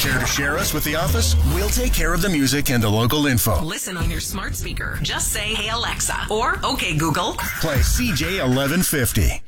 Care to share us with the office? We'll take care of the music and the local info. Listen on your smart speaker. Just say, "Hey Alexa," or "Okay Google." Play CJ 1150.